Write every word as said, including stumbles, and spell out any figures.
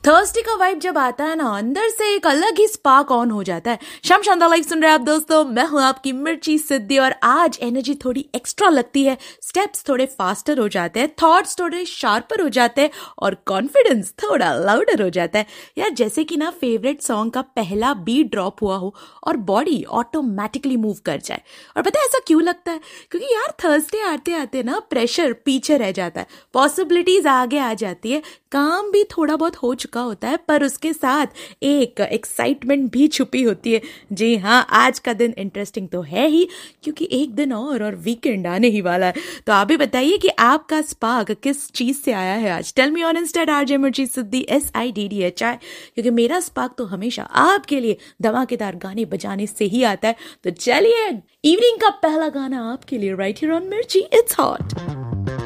Thursday का vibe जब आता है ना, अंदर से एक अलग ही स्पार्क ऑन हो जाता है। शम शानदार लाइफ सुन रहे हैं आप दोस्तों, मैं हूं आपकी मिर्ची सिद्धि और आज एनर्जी थोड़ी एक्स्ट्रा लगती है, स्टेप्स थोड़े फास्टर हो जाते हैं, थॉट्स थोड़े शार्पर हो जाते हैं और कॉन्फिडेंस थोड़ा लाउडर हो जाता है। यार जैसे कि ना फेवरेट सॉन्ग का पहला बीट ड्रॉप हुआ हो और बॉडी ऑटोमेटिकली मूव कर जाए। और पता है ऐसा क्यों लगता है? क्योंकि यार थर्सडे आते आते ना प्रेशर पीछे रह जाता है, पॉसिबिलिटीज आगे आ जाती है, काम भी थोड़ा बहुत हो चुका होता है, पर उसके साथ एक एक्साइटमेंट भी छुपी होती है। जी हाँ, आज का दिन इंटरेस्टिंग तो है ही, क्योंकि एक दिन और और वीकेंड आने ही वाला है। तो आप भी बताइए कि आपका स्पार्क किस चीज से आया है आज। Tell me on Insta RJ मिर्ची सिद्धि S I D D H I, क्योंकि मेरा स्पार्क तो हमेशा आपके लिए धमाकेदार गाने बजाने से ही आता है। तो चलिए, इवनिंग का पहला गाना आपके लिए राइट हियर ऑन मिर्ची इट्स हॉट।